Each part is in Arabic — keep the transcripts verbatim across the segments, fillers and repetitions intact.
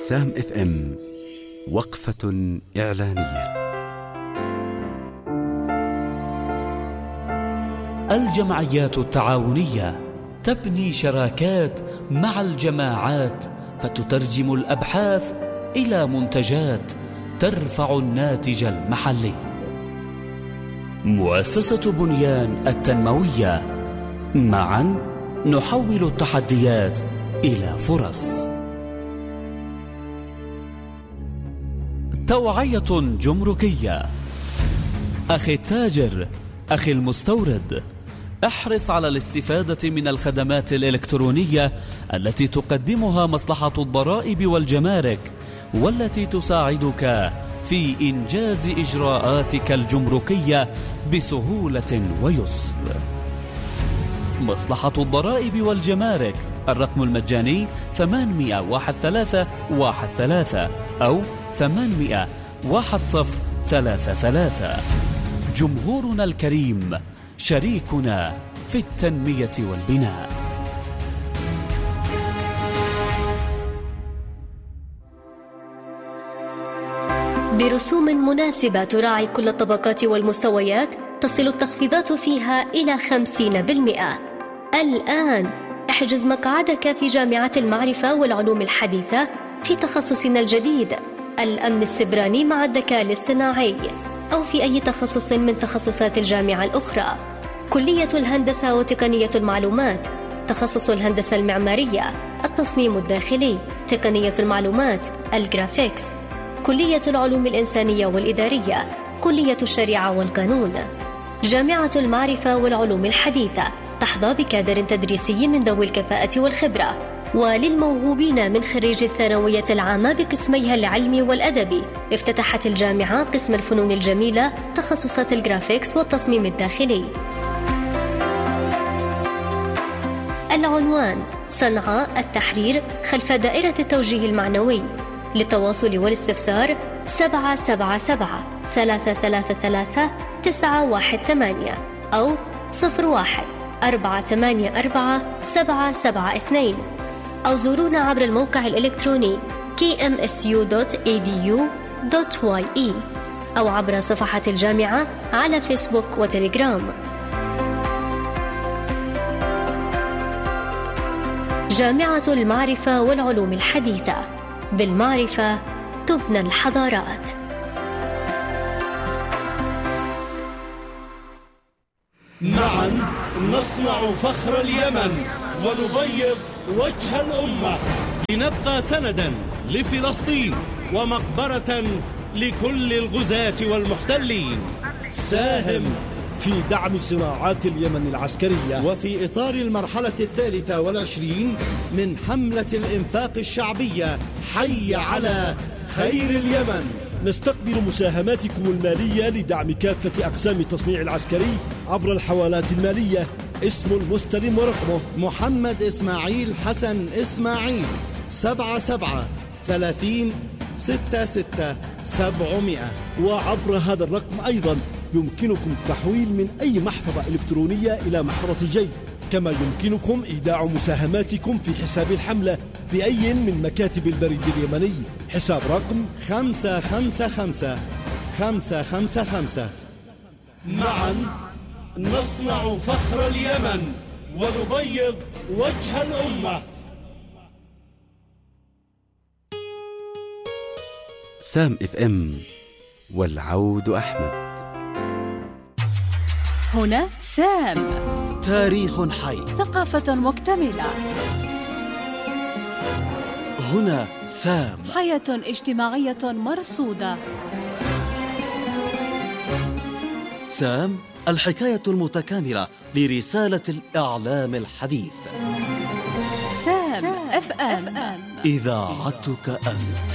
سام اف ام وقفة إعلانية. الجمعيات التعاونية تبني شراكات مع الجماعات فتترجم الأبحاث إلى منتجات ترفع الناتج المحلي. مؤسسة بنيان التنموية، معا نحول التحديات إلى فرص. توعية جمركية. أخي التاجر، أخي المستورد، احرص على الاستفادة من الخدمات الإلكترونية التي تقدمها مصلحة الضرائب والجمارك، والتي تساعدك في إنجاز إجراءاتك الجمركية بسهولة ويسر. مصلحة الضرائب والجمارك، الرقم المجاني ثمانمئة واحد ثلاثة واحد ثلاثة أو ثمانمئة واحد صفر ثلاثة ثلاثة. جمهورنا الكريم شريكنا في التنمية والبناء. برسوم مناسبة تراعي كل الطبقات والمستويات، تصل التخفيضات فيها إلى خمسين بالمئة. الآن احجز مقعدك في جامعة المعرفة والعلوم الحديثة في تخصصنا الجديد الأمن السبراني مع الذكاء الاصطناعي، أو في أي تخصص من تخصصات الجامعة الأخرى. كلية الهندسة وتقنية المعلومات، تخصص الهندسة المعمارية، التصميم الداخلي، تقنية المعلومات، الجرافيكس. كلية العلوم الإنسانية والإدارية، كلية الشريعة والقانون. جامعة المعرفة والعلوم الحديثة تحظى بكادر تدريسي من ذوي الكفاءة والخبرة. وللموهوبين من خريج الثانوية العامة بقسميها العلمي والأدبي، افتتحت الجامعة قسم الفنون الجميلة، تخصصات الجرافيكس والتصميم الداخلي. العنوان: صنعاء التحرير خلف دائرة التوجيه المعنوي. للتواصل والاستفسار سبعة سبعة سبعة ثلاثة ثلاثة ثلاثة تسعة واحد ثمانية أو صفر واحد أربعة ثمانية أربعة سبعة سبعة اثنين، أو زورونا عبر الموقع الإلكتروني كي إم إس يو دوت إي دي يو دوت واي إي أو عبر صفحة الجامعة على فيسبوك وتليجرام. جامعة المعرفة والعلوم الحديثة، بالمعرفة تبنى الحضارات. معا نصنع فخر اليمن ونبيض وجه الأمة، لنبقى سندا لفلسطين ومقبرة لكل الغزاة والمحتلين. ساهم في دعم صناعات اليمن العسكرية، وفي إطار المرحلة الثالثة والعشرين من حملة الإنفاق الشعبية حي على خير اليمن. نستقبل مساهماتكم المالية لدعم كافة أقسام التصنيع العسكري عبر الحوالات المالية. اسم المستلم ورقمه: محمد إسماعيل حسن إسماعيل، سبعة سبعة ثلاثين ستة ستة سبعمائة. وعبر هذا الرقم أيضا يمكنكم التحويل من أي محفظة إلكترونية إلى محفظة جي، كما يمكنكم إيداع مساهماتكم في حساب الحملة بأي من مكاتب البريد اليمني. حساب رقم خمسة خمسة خمسة خمسة خمسة خمسة. معا نصنع فخر اليمن ونبيض وجه الأمة. سام اف ام والعود أحمد. هنا سام، تاريخ حي، ثقافة مكتملة. هنا سام، حياة اجتماعية مرصودة. سام، الحكاية المتكاملة لرسالة الإعلام الحديث. سام اف ام، إذاعتك أنت.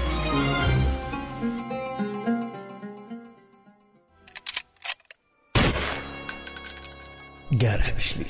قارح بشلي.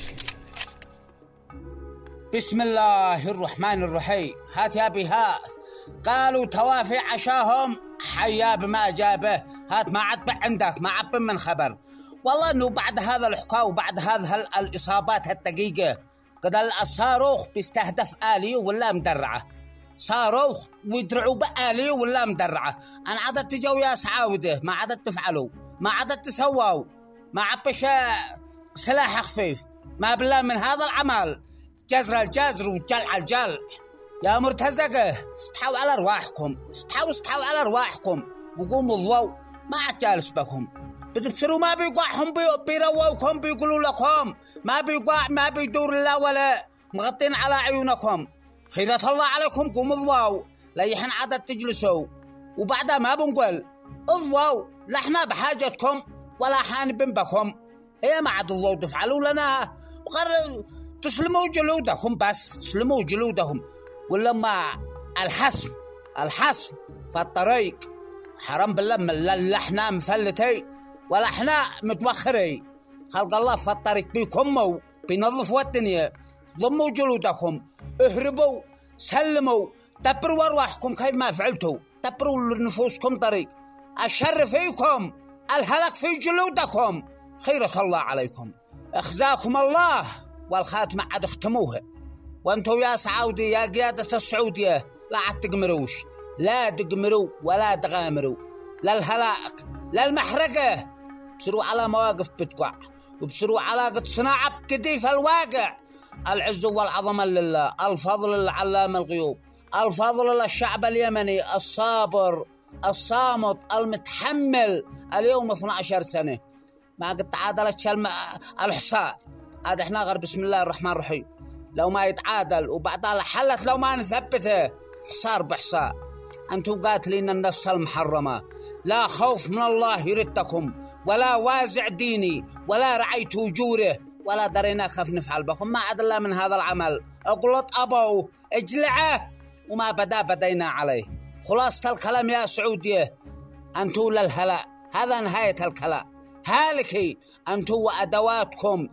بسم الله الرحمن الرحيم. هات يا بي هات، قالوا توافي عشاهم حياب ما جابه. هات ما عد عندك، ما عب من خبر. والله انه بعد هذا الحكاو وبعد هذا الاصابات الدقيقه قد الصاروخ بيستهدف آلي ولا مدرعه. صاروخ ويدرعوا بآلي ولا مدرعة. أنا عدد تجوا يا سعاودة، ما عدد تفعلوا، ما عدد تسووا، ما عبش سلاح خفيف، ما بالله من هذا العمل جزر الجزر وجلع الجلع. يا مرتزقة استحوا على أرواحكم، استحوا استحوا على أرواحكم وقوموا ضووا، ما عاد جالس بكم. بتبصروا ما بيقعهم بيرووكم، بيقولوا لكم ما بيقع ما بيدور لا ولا مغطين على عيونكم. خيرة الله عليكم قوموا ضووا، لا يحن عدد تجلسوا وبعدها ما بنقول اضووا، لا احنا بحاجتكم ولا حان بنبكم. هي ما عاد ضووا تفعلوا لنا وقرروا تسلموا جلودكم، بس تسلموا جلودهم. ولما الحسم الحسم في الطريق حرام بالله لا احنا مفلتي ولا احنا متوخري. خلق الله في الطريق بيكموا بينظفوا الدنيا. ضموا جلودكم، اهربوا، سلموا، دبروا أرواحكم كيف ما فعلتوا، دبروا لنفوسكم طريق. الشر فيكم، الهلك في جلودكم. خيرة الله عليكم، اخزاكم الله والخاتمة عاد اختموها. وانتوا يا سعودي يا قيادة السعودية لا عاد تقمروش، لا تقمروا ولا تغامروا، لا الهلاك لا المحرقة. بصروا على مواقف بتقع، وبصروا على قد صناعة بكديف الواقع. العز والعظمة لله، الفضل للعلام الغيوب، الفضل للشعب اليمني الصابر الصامت المتحمل. اليوم اثنتي عشرة سنة ما قد تعادلت الحصاء. عاد احنا غير بسم الله الرحمن الرحيم لو ما يتعادل وبعدها حلت لو ما نثبته حصار بحصاء. أنتم قاتلين النفس المحرمة، لا خوف من الله يردكم، ولا وازع ديني، ولا رعيت وجوره، ولا درينا خف نفعل بكم. ما عاد الله من هذا العمل. اقلط أبوه اجلعه وما بدا بدينا عليه. خلاصة الكلام يا سعودية، أنتم للهلاء، هذا نهاية الكلام. هالكي أنتم وأدواتكم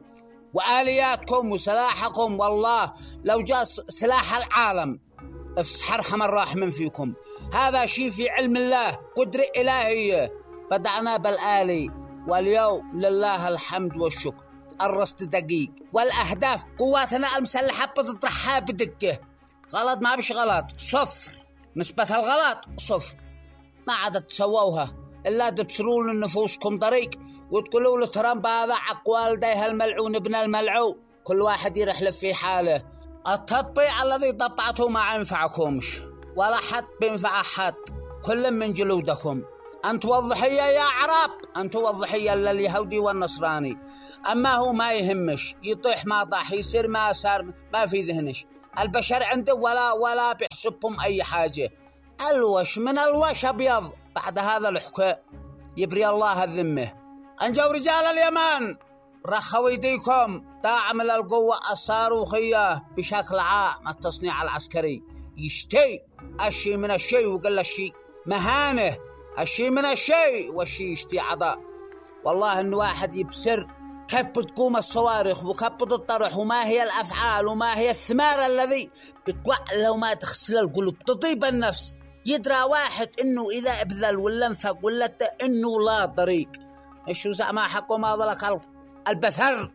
وآلياتكم وسلاحكم. والله لو جاء سلاح العالم افسحر حمر راحم فيكم. هذا شيء في علم الله، قدرة إلهية. بدعنا بالآلي واليوم لله الحمد والشكر. الرصد دقيق والأهداف قواتنا المسلحة بتطرحها بدقة. غلط ما بش غلط، صفر. نسبة الغلط صفر. ما عاد تسووها إلا تبصروا لنفوسكم طريق وتقولوا لترامب هذا عق والديه الملعون ابن الملعون. كل واحد يرحلف في حاله. التطبيع الذي طبعته ما ينفعكمش ولا حد بينفع حد. كل من جلودكم. أنتوا الضحية يا عرب، أنتوا الضحية لليهودي والنصراني. أما هو ما يهمش، يطيح ما طاح، يصير ما صار، ما في ذهنش. البشر عنده ولا ولا بيحسبهم أي حاجة. الوش من الوش أبيض. بعد هذا الحكي يبري الله الذمة. أنجوا رجال اليمن، رخوا يديكم. داعم للقوة الصاروخية بشكل عام. التصنيع العسكري يشتي الشيء من الشيء وقل الشيء مهانه. الشيء من الشيء والشيء يشتي عضاء. والله إن واحد يبصر كيف بتقوم الصواريخ وكيف بتطرح وما هي الأفعال وما هي الثمار الذي بتقع لو ما تغسل القلوب تطيب النفس. يدرى واحد إنه إذا أبذل ولا انفق ولا إنه لا طريق. إيشو زعما حقه ما ظلك البثر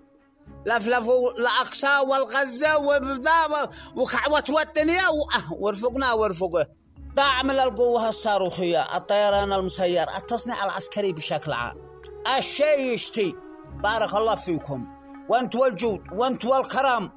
لفلفوا لأقصى والغزة وبذا وكعوة والدنيا ورفقنا ورفقه. دعم للقوة الصاروخية، الطيران المسير، التصنيع العسكري بشكل عام. الشيء يشتي. بارك الله فيكم وانتوا الجود وانتوا الكرم.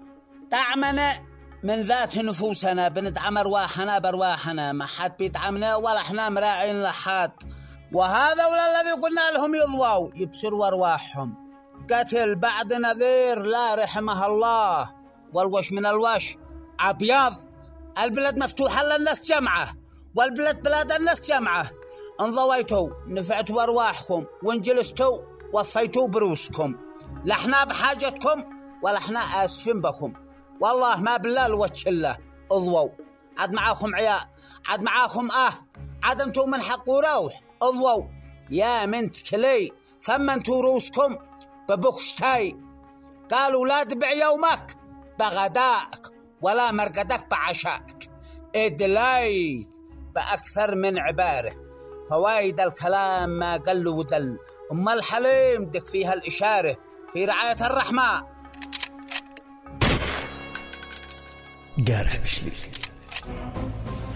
دعمنا من ذات نفوسنا، بندعم أرواحنا برواحنا. ما حد بيدعمنا ولا احنا مراعين لحد. وهذا ولا الذي قلنا لهم يضووا يبصروا أرواحهم. قتل بعد نذير لا رحمه الله. والوش من الوش أبيض. البلد مفتوحة للناس جمعة، والبلد بلاد الناس جمعة. انضويتوا نفعتوا أرواحكم وانجلستوا وفيتوا بروسكم. لا احنا بحاجتكم ولا احنا آسفين بكم. والله ما بالله الوجه الله. اضووا. عاد معاكم عيال، عاد معاكم اه، عاد انتوا من حق وروح. اضووا يا منت كلي. ثمنتوا روسكم ببوكشتاي. قالوا لا تبع يومك بغدائك ولا مرقدك بعشائك. ادلايت بأكثر من عبارة. فوايد الكلام ما قل ودل. أم الحليم دك فيها الإشارة في رعاية الرحمة. قارح بشلي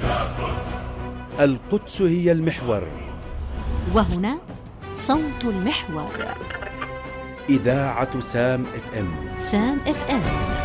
القدس هي المحور، وهنا صوت المحور. إذاعة سام اف ام. سام اف ام.